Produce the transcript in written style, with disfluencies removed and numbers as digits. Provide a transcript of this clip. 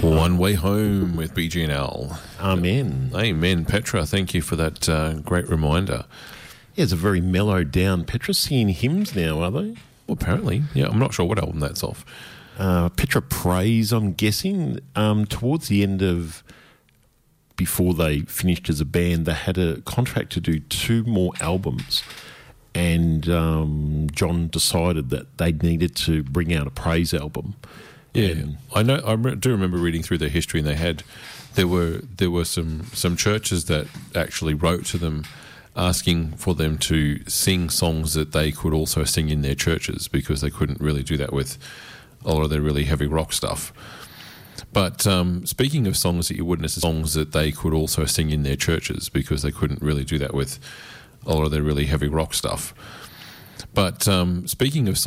One Way Home with BG&L. Amen. Amen. Petra, thank you for that great reminder. Yeah, it's a very mellowed down. Petra singing hymns now, are they? Well, apparently. Yeah, I'm not sure what album that's off. Petra Praise, I'm guessing. Towards the end of, before they finished as a band, they had a contract to do 2 more albums. And John decided that they needed to bring out a praise album. Yeah, I know. I do remember reading through their history, and there were some churches that actually wrote to them asking for them to sing songs that they could also sing in their churches, because they couldn't really do that with a lot of their really heavy rock stuff. But speaking of songs that you wouldn't necessarily, songs that they could also sing in their churches, because they couldn't really do that with a lot of their really heavy rock stuff. But speaking of